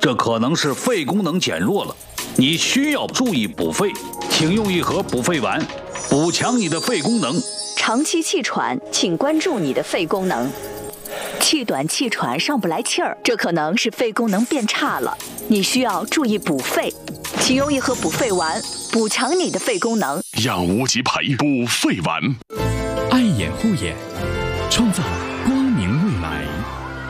这可能是肺功能减弱了，你需要注意补肺，请用一盒补肺丸，补强你的肺功能。 长期气喘，请关注你的肺功能。气短气喘上不来气儿，这可能是肺功能变差了，你需要注意补肺，请用一盒补肺丸，补强你的肺功能。 养无极培补肺丸， 爱眼护眼，创造